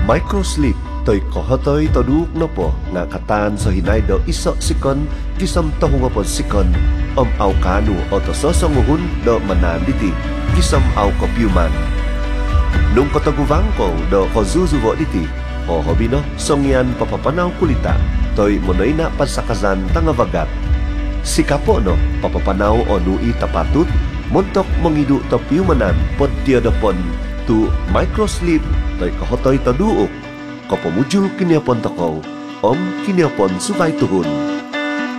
Microsleep toy kohatoy toduk no po nga katan so hinay do iso sikon kisam tahunga po sikon aw kanu o to sosanguhun do mananditi kisam aw kopyuman. Nung kataguvangko do kozuzuvo diti o hobino songyan papapanaw kulita toy monoy na pasakazan tangavagat. Sikapo no papapanaw o nui tapatut montok mongidu to piumanan pod tiodopon tu microsleep toy kahotoy taduok kapamujul kiniapon takaw kiniapon sukay tuhon.